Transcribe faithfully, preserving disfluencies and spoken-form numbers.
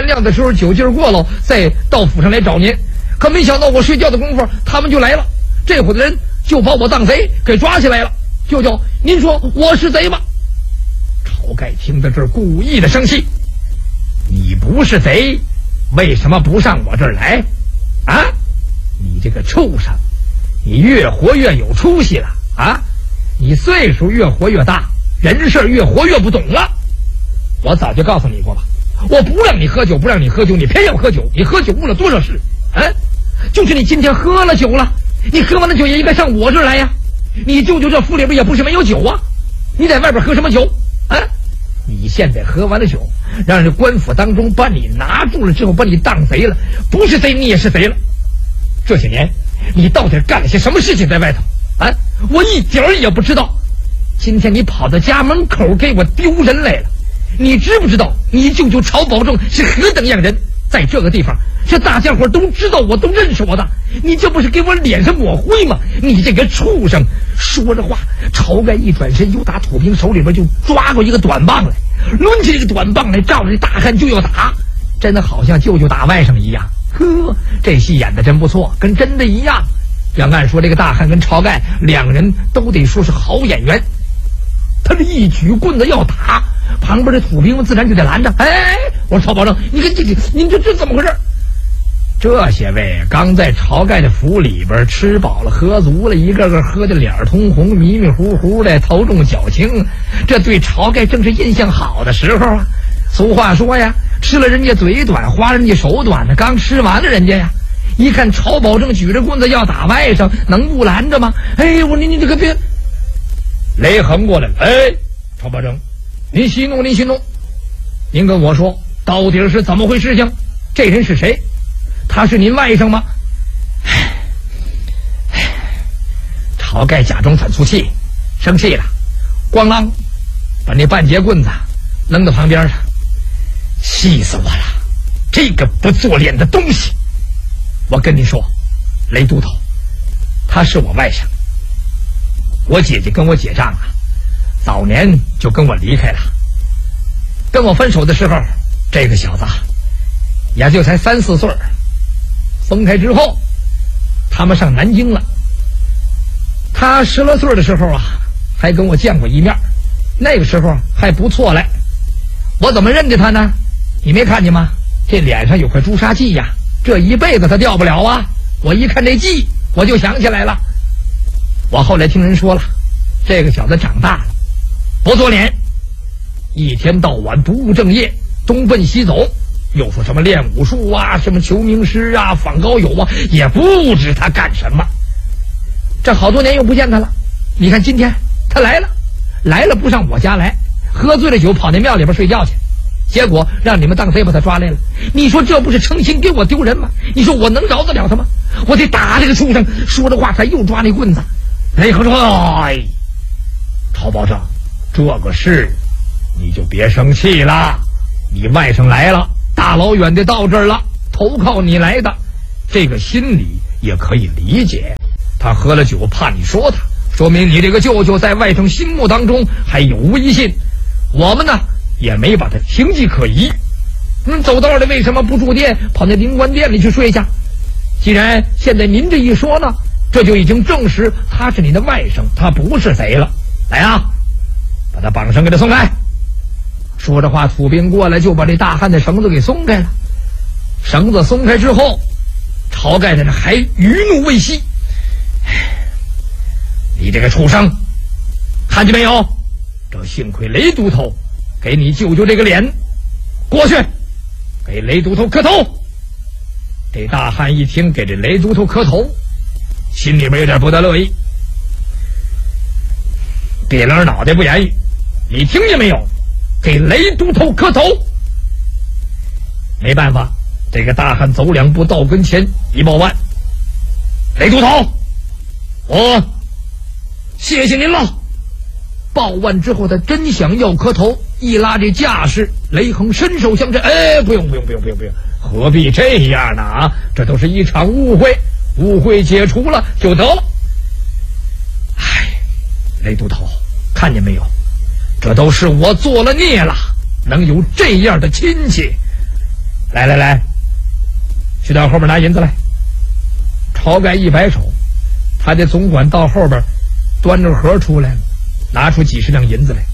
天亮的时候酒劲儿过了，再到府上来找您。可没想到我睡觉的功夫，他们就来了。这伙的人就把我当贼给抓起来了。舅舅，您说我是贼吗？晁盖听到这儿，故意的生气。你不是贼，为什么不上我这儿来？啊，你这个畜生，你越活越有出息了啊！你岁数越活越大，人事越活越不懂了。我早就告诉你过了，我不让你喝酒，不让你喝酒，你偏要喝酒，你喝酒误了多少事啊！就是你今天喝了酒了，你喝完了酒也应该上我这儿来呀。你舅舅这府里边也不是没有酒啊，你在外边喝什么酒啊？你现在喝完了酒，让这官府当中把你拿住了之后，把你当贼了，不是贼你也是贼了。这些年你到底干了些什么事情在外头啊？我一点儿也不知道。今天你跑到家门口给我丢人来了，你知不知道你舅舅晁保正是何等样人？在这个地方这大家伙都知道，我都认识我的，你这不是给我脸上抹灰吗？你这个畜生！说着话，晁盖一转身，又打土兵手里边就抓过一个短棒来，抡起这个短棒来，照着这大汉就要打，真的好像舅舅打外甥一样。呵，这戏演的真不错，跟真的一样。要按说这个大汉跟晁盖两人都得说是好演员。他这一举棍子要打，旁边的土兵们自然就得拦着。哎，我说晁保正，你看这这，您这这怎么回事？这些位刚在晁盖的府里边吃饱了喝足了，一个个喝得脸通红，迷迷糊糊的，头重脚轻，这对晁盖正是印象好的时候啊。俗话说呀，吃了人家嘴短，花人家手短的，刚吃完了人家呀。一看晁保正举着棍子要打外甥，能不拦着吗？哎，我你你这个别。雷横过来了，哎，晁保正，您息怒，您息怒，您跟我说到底是怎么回事情？这人是谁？他是您外甥吗？晁盖假装喘粗气，生气了，咣啷把那半截棍子扔到旁边上，气死我了！这个不做脸的东西！我跟你说，雷都头，他是我外甥。我姐姐跟我结账啊，早年就跟我离开了。跟我分手的时候，这个小子也就才三四岁。分开之后，他们上南京了。他十来岁的时候啊，还跟我见过一面，那个时候还不错嘞。我怎么认得他呢？你没看见吗？这脸上有块朱砂记呀，这一辈子他掉不了啊。我一看这记，我就想起来了。我后来听人说了，这个小子长大了，不做脸，一天到晚不务正业，东奔西走，又说什么练武术啊，什么求名师啊，访高友啊，也不知他干什么。这好多年又不见他了，你看今天他来了，来了不上我家来，喝醉了酒跑那庙里边睡觉去，结果让你们当贼把他抓来了。你说这不是成心给我丢人吗？你说我能饶得了他吗？我得打这个畜生！说着话，他又抓那棍子。雷横说：“哎，晁保正，这个事你就别生气了。你外甥来了，大老远的到这儿了，投靠你来的，这个心里也可以理解。他喝了酒，怕你说他，说明你这个舅舅在外甥心目当中还有威信。我们呢，也没把他停迹可疑。嗯，走道的为什么不住店，跑那灵官殿里去睡下？既然现在您这一说呢，这就已经证实他是你的外甥，他不是贼了。来啊，把他绑绳给他松开。”说着话，土兵过来就把这大汉的绳子给松开了。绳子松开之后，晁盖在那还余怒未息：“你这个畜生，看见没有？这幸亏雷都头给你舅舅这个脸，过去给雷都头磕头。”这大汉一听给这雷都头磕头，心里面有点不得乐意，别愣脑袋不言语。你听见没有？给雷都头磕头。没办法，这个大汉走两步到跟前一抱腕：“雷都头，我谢谢您了。”抱腕之后，他真想要磕头，一拉这架势，雷横伸手相阵：“哎，不用不用不用不用不用，何必这样呢？啊，这都是一场误会，误会解除了就得了。”哎，雷都头，看见没有？这都是我做了孽了，能有这样的亲戚， 来来来，去到后边拿银子来。晁盖一摆手，他的总管到后边端着盒出来了，拿出几十两银子来。